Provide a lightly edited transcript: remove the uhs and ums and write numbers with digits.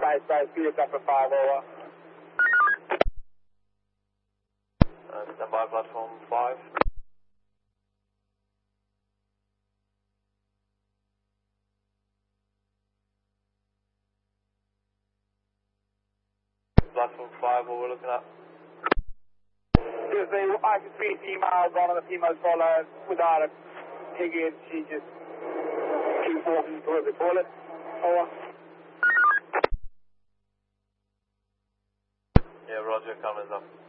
space, be up for 5 over. Stand by platform 5. Platform 5, what we're looking at? There's the three females, one of the females follow without a ticket, she just keeps walking towards the toilet. Over. Yeah, roger, comments up.